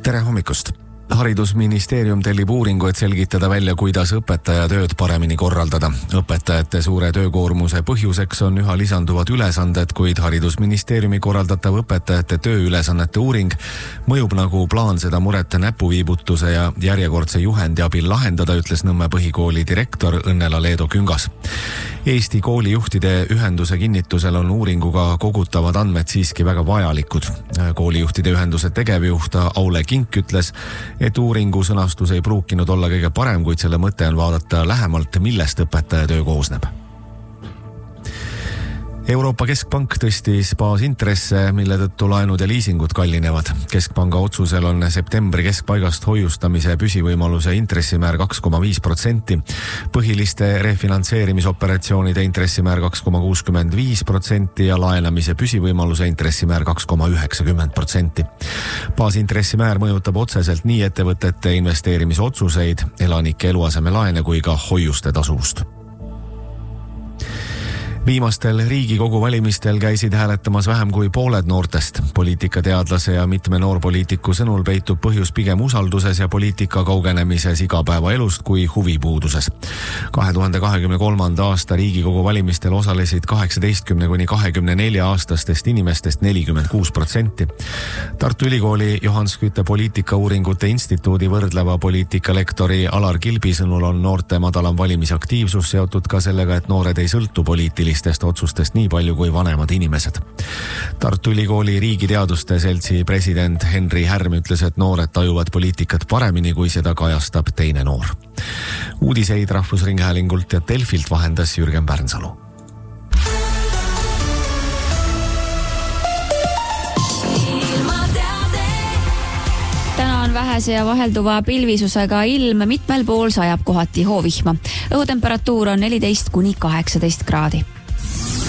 Tere hommikust! Haridusministeerium tellib uuringu, et selgitada välja, kuidas õpetaja tööd paremini korraldada. Õpetajate suure töökoormuse põhjuseks on üha lisanduvad ülesanded, kuid Haridusministeeriumi korraldatav õpetajate tööülesannete uuring mõjub nagu plaan seda muret näpuviibutuse ja järjekordse juhendi abil lahendada, ütles Nõmme põhikooli direktor Õnnela Leedo Küngas. Eesti koolijuhtide ühenduse kinnitusel on uuringuga kogutavad andmed siiski väga vajalikud. Koolijuhtide ühenduse tegevjuht Aule Kink ütles, et uuringu sõnastus ei pruukinud olla kõige parem, kuid selle mõte on vaadata lähemalt, millest õpetaja töö koosneb. Euroopa Keskpank tõstis baasintresse, mille tõttu laenud ja liisingud kallinevad. Keskpanga otsusel on septembri keskpaigast hoiustamise püsivõimaluse intressimäär 2,5%, põhiliste refinantseerimisoperatsioonide intressimäär 2,65% ja laenamise püsivõimaluse intressimäär 2,90%. Baasintressimäär mõjutab otseselt nii ettevõtete investeerimisotsuseid, elanike eluasemelaene kui ka hoiuste tasuvust. Viimastel Riigikogu valimistel käisid hääletamas vähem kui pooled noortest. Poliitikateadlase ja mitme noorpoliitiku sõnul peitub põhjus pigem usalduses ja poliitika kaugenemises igapäevaelust kui huvipuuduses. 2023. aasta Riigikogu valimistel osalesid 18–24 aastastest inimestest 46%. Tartu Ülikooli Johan Skytte poliitikauuringute instituudi võrdleva poliitikalektori Alar Kilbi sõnul on noorte madalam valimisaktiivsus seotud ka sellega, et noored ei sõltu poliitilistest otsustest nii palju kui vanemad inimesed. Tartu Ülikooli riigiteaduste seltsi president Henri Härm ütles, et noored tajuvad poliitikat paremini, kui seda kajastab teine noor. Uudiseid Rahvusringhäälingult ja Delfilt vahendas Jürgen Pärnsalu. Täna on vähese ja vahelduva pilvisusega ilm, mitmel pool sajab kohati hoovihma. Õhutemperatuur on 14–18 kraadi.